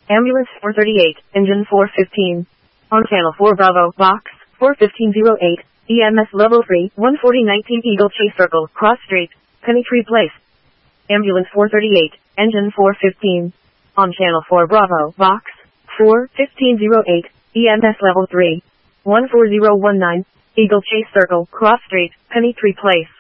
Ambulance 438, engine 415. On channel 4 Bravo, box 41508, EMS level 3, 14019 Eagle Chase Circle, Cross Street, Pennytree Place. Ambulance 438, engine 415. On channel 4 Bravo, box 41508, EMS level 3, 14019, Eagle Chase Circle, Cross Street, Pennytree Place.